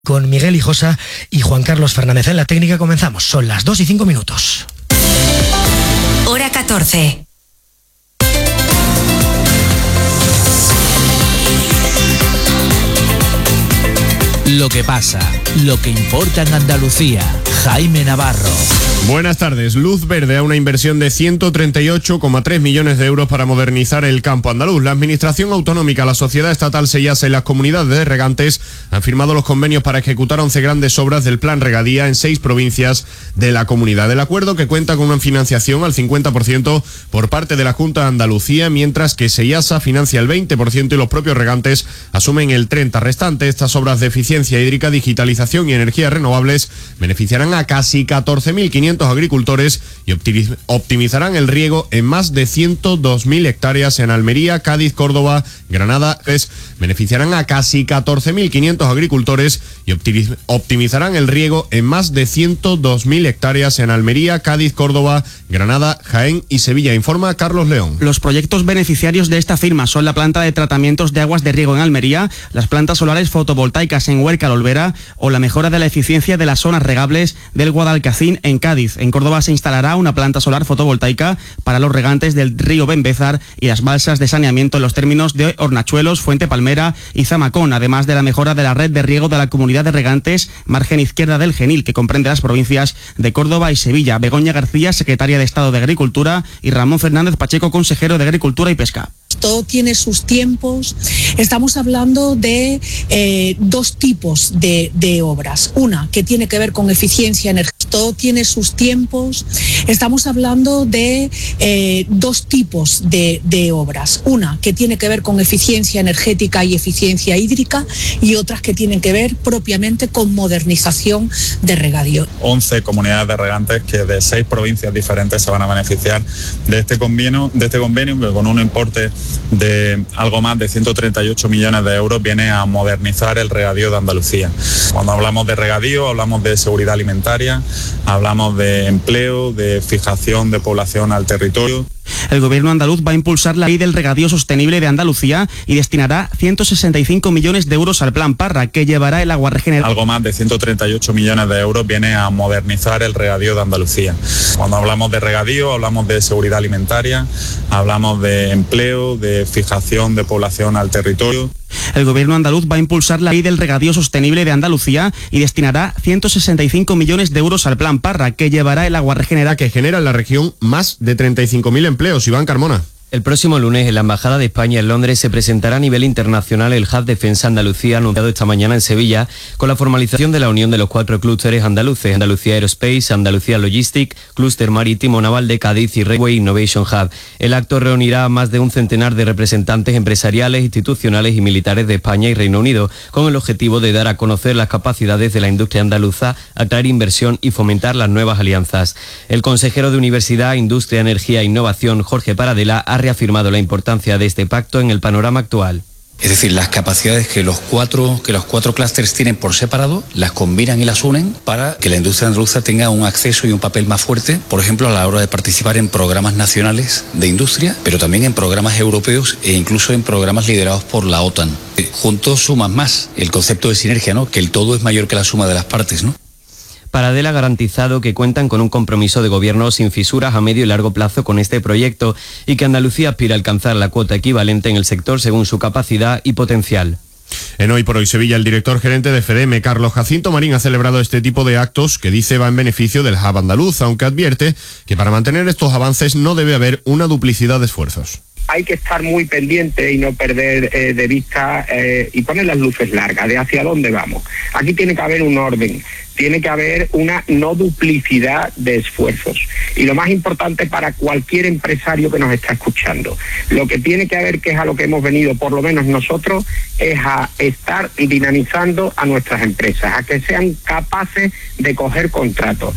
Con Miguel Hijosa y Juan Carlos Fernández en la técnica comenzamos. Son las 2:05. Hora 14. Lo que pasa, lo que importa en Andalucía. Jaime Navarro. Buenas tardes. Luz verde a una inversión de 138,3 millones de euros para modernizar el campo andaluz. La Administración Autonómica, la Sociedad Estatal Seyasa y las comunidades de regantes han firmado los convenios para ejecutar 11 grandes obras del Plan Regadía en 6 provincias de la comunidad. El acuerdo, que cuenta con una financiación al 50% por parte de la Junta de Andalucía, mientras que Seyasa financia el 20% y los propios regantes asumen el 30% restante. Estas obras de eficiencia hídrica, digitalización y energías renovables beneficiarán a casi 14.500 agricultores y optimizarán el riego en más de 102.000 hectáreas en Almería, Cádiz, Córdoba, Granada. Beneficiarán a casi 14.500 agricultores y optimizarán el riego en más de 102.000 hectáreas en Almería, Cádiz, Córdoba, Granada, Jaén y Sevilla, informa Carlos León. Los proyectos beneficiarios de esta firma son la planta de tratamientos de aguas de riego en Almería, las plantas solares fotovoltaicas en Huerca de Olvera o la mejora de la eficiencia de las zonas regables del Guadalcacín en Cádiz. En Córdoba se instalará una planta solar fotovoltaica para los regantes del río Benbézar y las balsas de saneamiento en los términos de Hornachuelos, Fuente Palmera y Zamacón, además de la mejora de la red de riego de la comunidad de regantes margen izquierda del Genil, que comprende las provincias de Córdoba y Sevilla. Begoña García, secretaria de Estado de Agricultura, y Ramón Fernández Pacheco, consejero de Agricultura y Pesca. Todo tiene sus tiempos. Estamos hablando de dos tipos de obras. Una que tiene que ver con eficiencia energética. Todo tiene sus tiempos. Estamos hablando de dos tipos de obras. Una que tiene que ver con eficiencia energética y eficiencia hídrica, y otras que tienen que ver propiamente con modernización de regadío. 11 comunidades de regantes que de 6 provincias diferentes se van a beneficiar de este convenio que con un importe de algo más de 138 millones de euros viene a modernizar el regadío de Andalucía. Cuando hablamos de regadío, hablamos de seguridad alimentaria, hablamos de empleo, de fijación de población al territorio. El gobierno andaluz va a impulsar la ley del regadío sostenible de Andalucía y destinará 165 millones de euros al plan Parra, que llevará el agua regenerada. Algo más de 138 millones de euros viene a modernizar el regadío de Andalucía. Cuando hablamos de regadío, hablamos de seguridad alimentaria, hablamos de empleo, de fijación de población al territorio. El gobierno andaluz va a impulsar la ley del regadío sostenible de Andalucía y destinará 165 millones de euros al plan Parra, que llevará el agua regenerada, que genera en la región más de 35.000 empleos. Iván Carmona. El próximo lunes en la Embajada de España en Londres se presentará a nivel internacional el Hub Defensa Andalucía, anunciado esta mañana en Sevilla, con la formalización de la unión de los 4 clústeres andaluces: Andalucía Aerospace, Andalucía Logistic, Clúster Marítimo Naval de Cádiz y Railway Innovation Hub. El acto reunirá a más de un centenar de representantes empresariales, institucionales y militares de España y Reino Unido, con el objetivo de dar a conocer las capacidades de la industria andaluza, atraer inversión y fomentar las nuevas alianzas. El consejero de Universidad, Industria, Energía e Innovación, Jorge Paradela, ha reafirmado la importancia de este pacto en el panorama actual. Es decir, las capacidades que los cuatro clústeres tienen por separado, las combinan y las unen para que la industria andaluza tenga un acceso y un papel más fuerte, por ejemplo, a la hora de participar en programas nacionales de industria, pero también en programas europeos e incluso en programas liderados por la OTAN. Juntos suman más, el concepto de sinergia, ¿no? Que el todo es mayor que la suma de las partes, ¿no? Paradela ha garantizado que cuentan con un compromiso de gobierno sin fisuras a medio y largo plazo con este proyecto y que Andalucía aspira a alcanzar la cuota equivalente en el sector según su capacidad y potencial. En Hoy por Hoy Sevilla, el director gerente de FEDEME, Carlos Jacinto Marín, ha celebrado este tipo de actos que dice va en beneficio del hub andaluz, aunque advierte que para mantener estos avances no debe haber una duplicidad de esfuerzos. Hay que estar muy pendiente y no perder de vista y poner las luces largas de hacia dónde vamos. Aquí tiene que haber un orden, tiene que haber una no duplicidad de esfuerzos. Y lo más importante para cualquier empresario que nos está escuchando, lo que tiene que haber, que es a lo que hemos venido, por lo menos nosotros, es a estar dinamizando a nuestras empresas, a que sean capaces de coger contratos.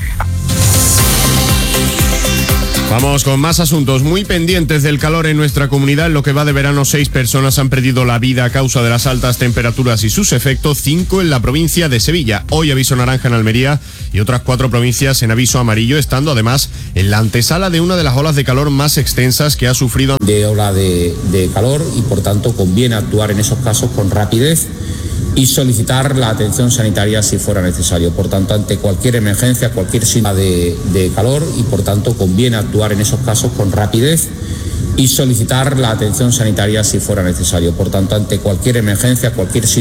Vamos con más asuntos. Muy pendientes del calor en nuestra comunidad. En lo que va de verano, 6 personas han perdido la vida a causa de las altas temperaturas y sus efectos, 5 en la provincia de Sevilla. Hoy aviso naranja en Almería y otras 4 provincias en aviso amarillo, estando además en la antesala de una de las olas de calor más extensas que ha sufrido. De ola de calor, y por tanto conviene actuar en esos casos con rapidez, y solicitar la atención sanitaria si fuera necesario. Por tanto, ante cualquier emergencia, cualquier síntoma de calor, y por tanto conviene actuar en esos casos con rapidez y solicitar la atención sanitaria si fuera necesario. Por tanto, ante cualquier emergencia, cualquier síntoma